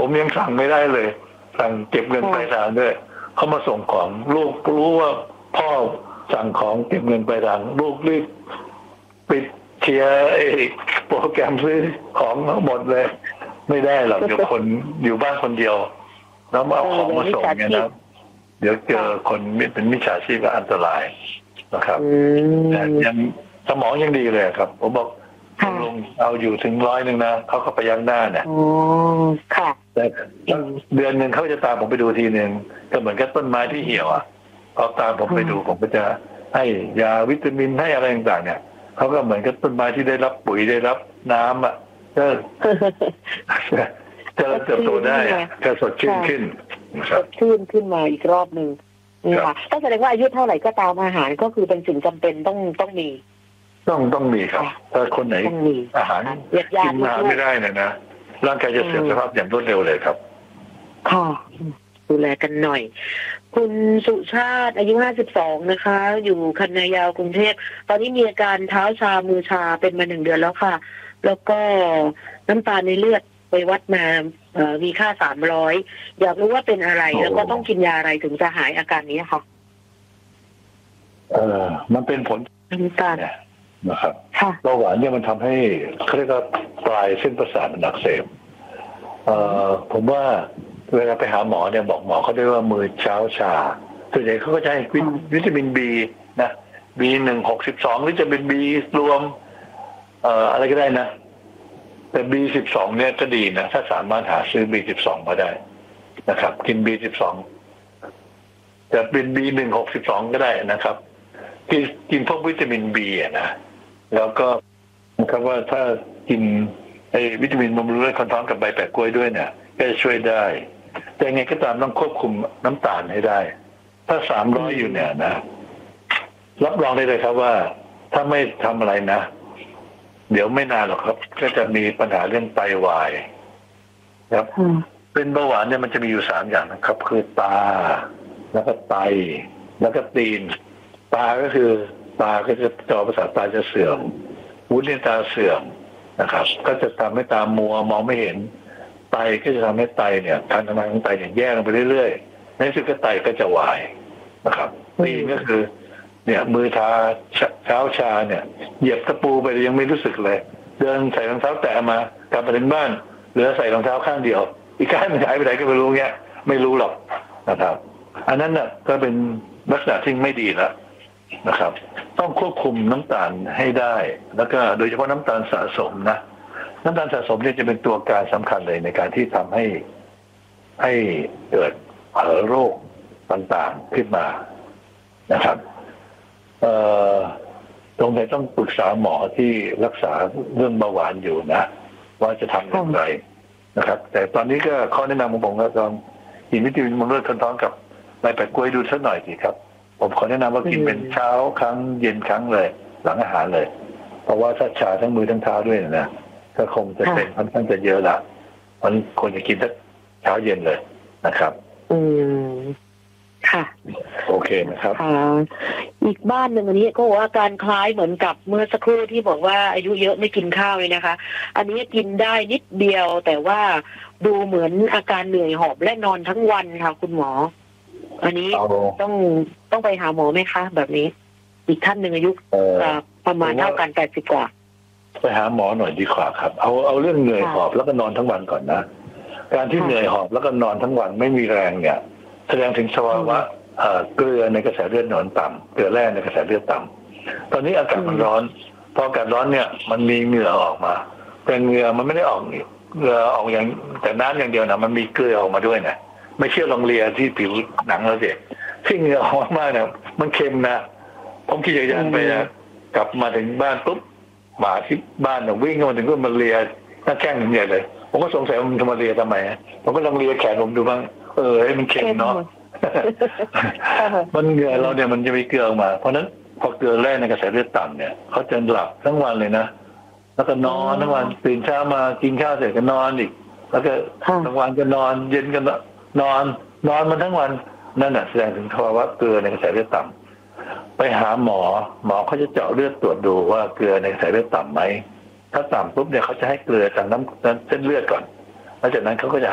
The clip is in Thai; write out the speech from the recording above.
ผมยังสั่งไม่ได้เลยสั่งเก็บเงินปลายทางด้วยเขามาส่งของลูกรู้ว่าพ่อสั่งของเก็บเงินปลายทางลูกรีบปิดเคลียร์โปรแกรมซื้อของทั้งหมดเลยไม่ได้หรอกเดี๋ยวคนอยู่บ้านคนเดียวแล้วมาเอาของมาส่งเนี่ยนะเดี๋ยวเจอคนเป็นมิจฉาชีพก็อันตรายนะครับแต่ยังสมองยังดีเลยครับผมบอกลงเอาอยู่ถึง100นะเขาก็ไปยักหน้าเนี่ยค่ะแต่เดือนหนึ่งเขาจะตามผมไปดูทีหนึ่งก็เหมือนกับต้นไม้ที่เหี่ยวอ่ะเขาตามผมไปดูผมก็จะให้ยาวิตามินให้อะไรต่างๆเนี่ยเขาก็เหมือนกับต้นไม้ที่ได้รับปุ๋ยได้รับน้ำอ่ะก็จะเติบโตได้ก็สดชื่นขึ้นสดชื่นขึ้นมาอีกรอบหนึ่งนี่ค่ะต้องแสดงว่าอายุเท่าไหร่ก็ตามอาหารก็คือเป็นสิ่งจำเป็นต้องมีต้องมีครับถ้าคนไหนอาหารกินมาไม่ได้นะร่างกายจะเสื่อมสภาพอย่างรวดเร็วเลยครับค่ะดูแลกันหน่อยคุณสุชาติอายุ52นะคะอยู่คันนายาวกรุงเทพตอนนี้มีอาการเท้าชามือชาเป็นมา1 เดือนแล้วค่ะแล้วก็น้ำตาลในเลือดไปวัดมามีค่า300อยากรู้ว่าเป็นอะไรแล้วก็ต้องกินยาอะไรถึงจะหายอาการนี้ค่ะมันเป็นผลน้ำตาลนะครับเบาหวานเนี่ยมันทำให้เขาเรียกว่าปลายเส้นประสาทมันอักเสบผมว่าเวลาไปหาหมอเนี่ยบอกหมอเขาด้วยว่ามือเช้าชาส่วนใหญ่เขาก็จะให้วิตามินบีนะ B162หรือจะเป็นบีรวมอะไรก็ได้นะแต่ B12 เนี่ยก็ดีนะถ้าสามารถหาซื้อ B12 มาได้นะครับกิน B12 จะเป็น B162ก็ได้นะครับกินพวกวิตามินบีนะแล้วก็นะครับว่าถ้ากินวิตามินบำรุงเลือดคนท้องกับใบแปะกล้วยด้วยเนี่ยก็จะช่วยได้แต่ไงก็ตามต้องควบคุมน้ำตาลให้ได้ถ้า300อยู่เนี่ยนะรับรองได้เลยครับว่าถ้าไม่ทำอะไรนะเดี๋ยวไม่นานหรอกครับก็จะมีปัญหาเรื่องไตวายครับเป็นเบาหวานเนี่ยมันจะมีอยู่3อย่างนะครับคือตาแล้วก็ไตแล้วก็ตีนตาก็คือตาก็จะจอประสาทตาจะเสื่อมวุ้นเลียนตาเสื่อมนะครับก็จะทำให้ตามัวมองไม่เห็นไตก็จะทำให้ไตเนี่ยการทำงานของไตเนี่ยแย่ลงไปเรื่อยๆในที่สุดก็ไตก็จะวายนะครับนี่ก็คือเนี่ยมือเท้าชาเนี่ยเหยียบตะปูไปยังไม่รู้สึกเลยเดินใส่รองเท้าแตะมากลับมาถึงบ้านเหลือใส่รองเท้าข้างเดียวอีกข้างมันหายไปไหนก็ไม่รู้เงี้ยไม่รู้หรอกนะครับอันนั้นน่ะก็เป็นลักษณะที่ไม่ดีแล้วนะครับต้องควบคุมน้ำตาลให้ได้แล้วก็โดยเฉพาะน้ำตาลสะสมนะน้ำตาลสะสมเนี่ยจะเป็นตัวการสำคัญเลยในการที่ทำให้เกิดโรคต่างๆขึ้นมานะครับตรงไหนต้องปรึกษาหมอที่รักษาเรื่องเบาหวานอยู่นะว่าจะทำอย่างไรนะครับแต่ตอนนี้ก็ข้อแนะนำของผมก็ต้องกินวิตามินบำรุงเลือดคนท้องกับใบแปะกล้วยดูสักหน่อยสิครับผมขอแนะนำว่ากินเป็นเช้าครั้งเย็นครั้งเลยหลังอาหารเลยเพราะว่าถ้าชาทั้งมือทั้งเท้าด้วยนะก็คงจะเป็นค่อนข้างจะเยอะละมันควรจะกินทั้งเช้าเย็นเลยนะครับค่ะโอเคนะครับอีกบ้านหนึ่งอันนี้ก็บอกว่าการคล้ายเหมือนกับเมื่อสักครู่ที่บอกว่าอายุเยอะไม่กินข้าวเลยนะคะอันนี้กินได้นิดเดียวแต่ว่าดูเหมือนอาการเหนื่อยหอบและนอนทั้งวันค่ะคุณหมออันนี้ต้องไปหาหมอไหมคะแบบนี้อีกท่านหนึ่งอายุประมาณเท่ากัน80 กว่าไปหาหมอหน่อยดีกว่าครับเอาเรื่องเหนื่อยหอบแล้วก็นอนทั้งวันก่อนนะการที่เหนื่อยหอบแล้วก็นอนทั้งวันไม่มีแรงเนี่ยแสดงถึงภาวะเกลือในกระแสเลือดหนอนต่ำเกลือแร่ในกระแสเลือดต่ำตอนนี้อากาศมันร้อนพออากาศร้อนเนี่ยมันมีเหงื่อออกมาแต่เหงื่อมันไม่ได้ออกเหงื่อออกอย่างแต่น้ำอย่างเดียวนะมันมีเกลือออกมาด้วยนะไม่เชื่อลองเลียที่ผิวหนังเราสิที่เหงื่อออกมากๆเนี่ยมันเค็มนะผมขี่จักรยานไปนะกลับมาถึงบ้านปุ๊บหมาที่บ้านวิ่งเข้ามาถึงก็มาเลียหน้าแข้งหนึ่งใหญ่เลยผมก็สงสัยมันจะมาเลียทำไมผมก็ลองเลียแขนผมดูบ้างให้มันเค็มเนาะมันเหงื่อเราเนี่ยมันจะมีเกลือออกมาเพราะนั้นพอเกลือแร่ในกระแสเลือดต่ำเนี่ยเขาจะหลับทั้งวันเลยนะแล้วก็นอนทั้งวันตื่นเช้ามากินข้าวเสร็จก็นอนอีกแล้วก็กลางวันก็นอนเย็นก็นอนมันทั้งวันนั่นแหะแสดงถึงภาวะเกลือในกระแสเลือดต่ำไปหาหมอเขาจะเจาะเลือดตรวจดูว่าเกลือในกระแสเลือดต่ำไหมถ้าต่ำปุ๊บเนี่ยเขาจะให้เกลือจากน้ำเส้นเลือดก่อนแล้วจากนั้นเขาก็จะ